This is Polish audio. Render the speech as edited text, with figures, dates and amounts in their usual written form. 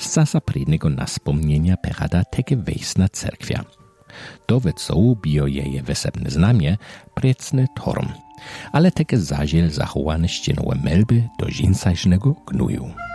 za zaprednego na spomnienia perada teke wejsna cerkwia. Dovedcov bio jeje wesebne znamie, precny torm, ale teke zažiel zachowane ścienowe melby do žinsajsznego gnuju.